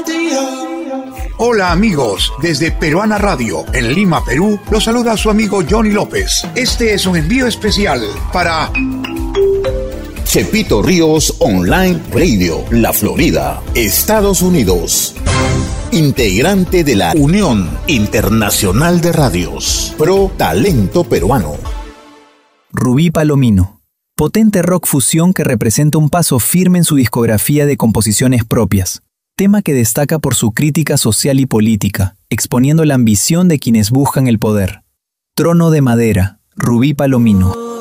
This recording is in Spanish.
Hola amigos, desde Peruana Radio, en Lima, Perú, los saluda su amigo Johnny López. Este es un envío especial para Chepito Ríos Online Radio, La Florida, Estados Unidos. Integrante de la Unión Internacional de Radios, Pro Talento Peruano. Rubí Palomino, potente rock fusión que representa un paso firme en su discografía de composiciones propias. Tema que destaca por su crítica social y política, exponiendo la ambición de quienes buscan el poder. Trono de Madera, Rubí Palomino.